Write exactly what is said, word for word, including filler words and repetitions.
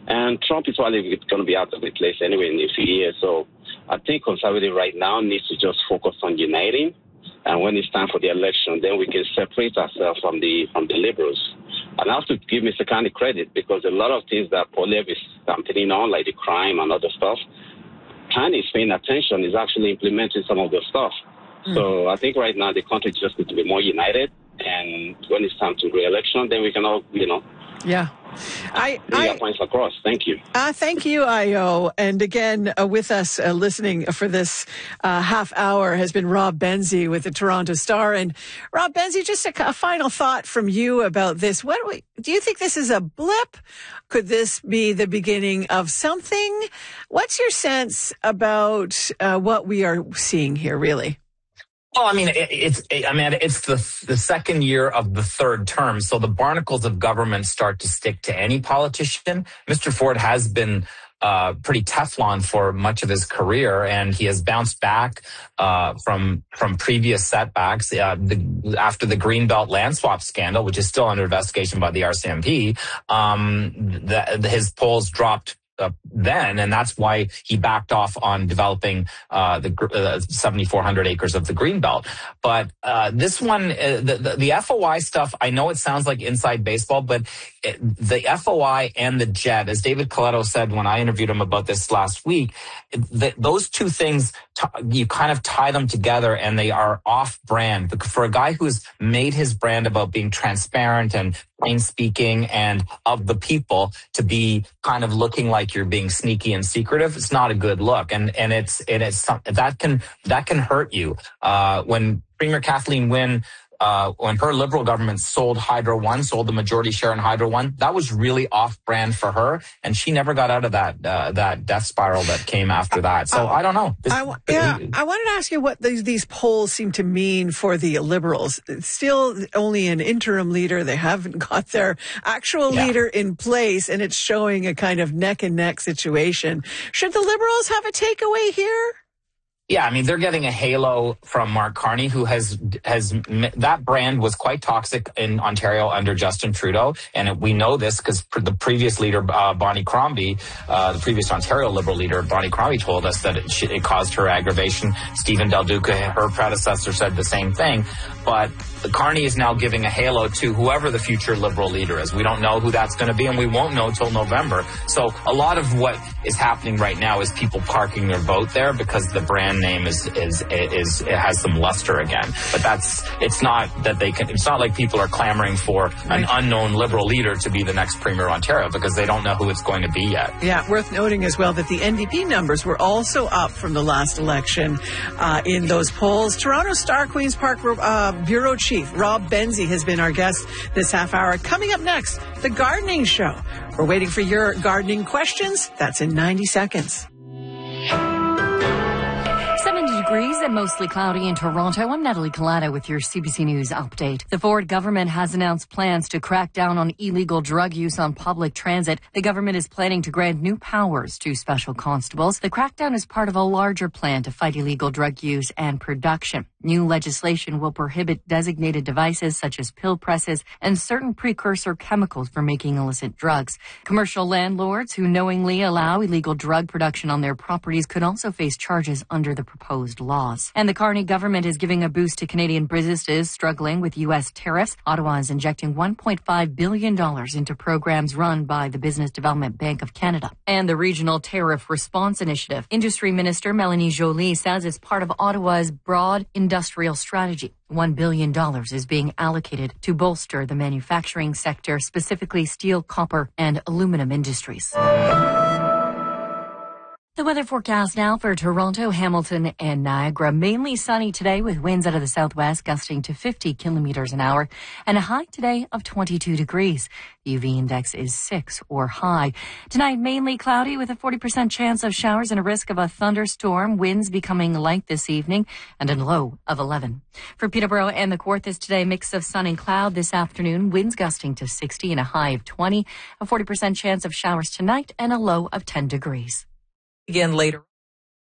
And Trump is probably going to be out of the place anyway in a few years. So I think conservative right now needs to just focus on uniting. And when it's time for the election, then we can separate ourselves from the from the liberals. And I have to give Mister Carney credit, because a lot of things that Poilievre is campaigning on, like the crime and other stuff, Carney is paying attention, is actually implementing some of the stuff. Mm. So I think right now the country just needs to be more united. And when it's time to re-election, then we can all, you know, yeah. I, I points across. Thank you. Uh, thank you, Ayo. And again, uh, with us uh, listening for this uh, half hour has been Rob Benzie with the Toronto Star. And Rob Benzie, just a, a final thought from you about this. What do, we, do you think this is a blip? Could this be the beginning of something? What's your sense about uh, what we are seeing here, really? Well, I mean, it, it's, it, I mean, it's the the second year of the third term, so the barnacles of government start to stick to any politician. Mister Ford has been uh, pretty Teflon for much of his career, and he has bounced back uh, from from previous setbacks. Uh, the, after the Greenbelt land swap scandal, which is still under investigation by the R C M P, um, the, the, his polls dropped Uh, then, and that's why he backed off on developing uh, the uh, seventy-four hundred acres of the Greenbelt. But uh, this one, uh, the, the, the F O I stuff, I know it sounds like inside baseball, but it, the F O I and the JET, as David Coletto said when I interviewed him about this last week, the, those two things, you kind of tie them together and they are off-brand. For a guy who's made his brand about being transparent and plain speaking and of the people, to be kind of looking like you're being sneaky and secretive, it's not a good look. And and it's it is that can that can hurt you. Uh, when Premier Kathleen Wynne, Uh, when her Liberal government sold Hydro One, sold the majority share in Hydro One, that was really off-brand for her, and she never got out of that uh, that death spiral that came after that. So I, I don't know. This, I, yeah, I wanted to ask you what these, these polls seem to mean for the Liberals. It's still only an interim leader. They haven't got their actual yeah. leader in place, and it's showing a kind of neck-and-neck situation. Should the Liberals have a takeaway here? Yeah, I mean, they're getting a halo from Mark Carney, who has, has, that brand was quite toxic in Ontario under Justin Trudeau. And we know this because the previous leader, uh, Bonnie Crombie, uh, the previous Ontario Liberal leader, Bonnie Crombie, told us that it, it caused her aggravation. Stephen Del Duca, her predecessor, said the same thing. But Carney is now giving a halo to whoever the future Liberal leader is. We don't know who that's going to be, and we won't know till November. So a lot of what is happening right now is people parking their vote there because the brand name is is is it has some luster again. But that's it's not that they can. It's not like people are clamoring for an unknown Liberal leader to be the next Premier of Ontario, because they don't know who it's going to be yet. Yeah, worth noting as well that the N D P numbers were also up from the last election uh, in those polls. Toronto Star Queen's Park uh, Bureau Chief Rob Benzie has been our guest this half hour. Coming up next, the gardening show. We're waiting for your gardening questions. That's in ninety seconds. seventy degrees and mostly cloudy in Toronto. I'm Natalie Collada with your C B C News update. The Ford government has announced plans to crack down on illegal drug use on public transit. The government is planning to grant new powers to special constables. The crackdown is part of a larger plan to fight illegal drug use and production. New legislation will prohibit designated devices such as pill presses and certain precursor chemicals for making illicit drugs. Commercial landlords who knowingly allow illegal drug production on their properties could also face charges under the proposed laws. And the Carney government is giving a boost to Canadian businesses struggling with U S tariffs. Ottawa is injecting one point five billion dollars into programs run by the Business Development Bank of Canada. And the Regional Tariff Response Initiative. Industry Minister Melanie Joly says it's part of Ottawa's broad industrial strategy. One billion dollars is being allocated to bolster the manufacturing sector, specifically steel, copper, and aluminum industries. The weather forecast now for Toronto, Hamilton, and Niagara. Mainly sunny today with winds out of the southwest gusting to fifty kilometers an hour and a high today of twenty-two degrees. The U V index is six or high. Tonight, mainly cloudy with a forty percent chance of showers and a risk of a thunderstorm. Winds becoming light this evening and a low of eleven. For Peterborough and the Kawarthas today, mix of sun and cloud this afternoon. Winds gusting to sixty and a high of twenty. A forty percent chance of showers tonight and a low of ten degrees. Again later.